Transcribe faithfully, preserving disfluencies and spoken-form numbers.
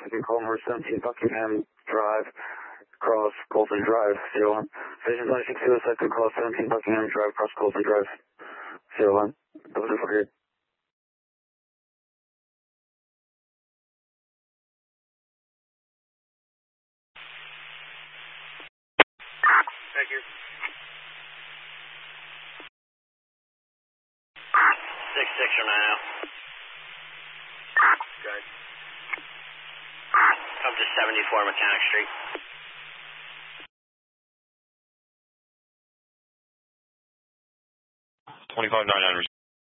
Second call number seventeen Buckingham Drive, cross Colton Drive, zero one. Station twenty-six zero, second call seventeen Buckingham Drive, cross Colton Drive, zero one. Double two four eight. Thank you. six six or nine out. Okay. Up to seventy-four Mechanic Street. twenty-five nine nine.